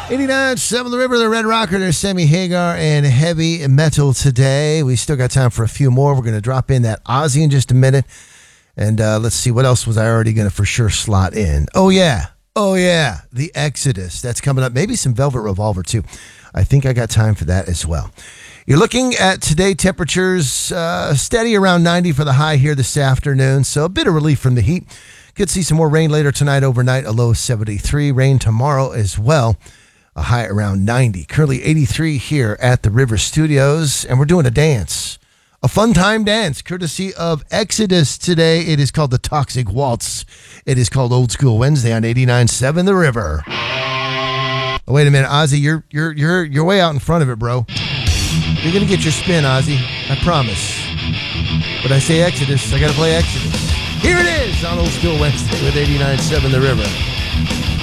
89.7 The River, the Red Rocker. There's Sammy Hagar and Heavy Metal today. We still got time for a few more. We're going to drop in that Ozzy in just a minute. And let's see, what else was I already going to for sure slot in? Oh, yeah. The Exodus. That's coming up. Maybe some Velvet Revolver, too. I think I got time for that as well. You're looking at today temperatures steady around 90 for the high here this afternoon. So a bit of relief from the heat. Could see some more rain later tonight, overnight, a low of 73. Rain tomorrow as well. A high around 90. Currently 83 here at the River Studios. And we're doing a dance. A fun time dance courtesy of Exodus today. It is called the Toxic Waltz. It is called Old School Wednesday on 89.7 The River. Oh, wait a minute, Ozzy, you're way out in front of it, bro. You're gonna get your spin, Ozzy. I promise. But I say Exodus, I gotta play Exodus. Here it is on Old School Wednesday with 89.7 The River.